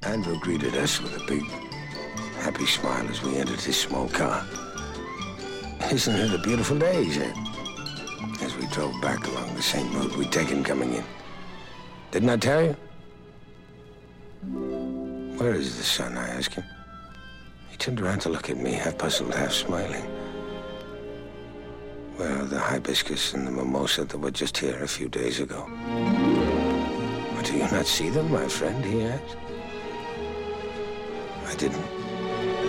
Andrew greeted us with a big, happy smile as we entered his small car. "Isn't it a beautiful day?" he said, as we drove back along the same road we'd taken coming in. "Didn't I tell you?" "Where is the sun?" I asked him. He turned around to look at me, half puzzled, half smiling. "Well, the hibiscus and the mimosa that were just here a few days ago." "But do you not see them, my friend?" he asked. I didn't.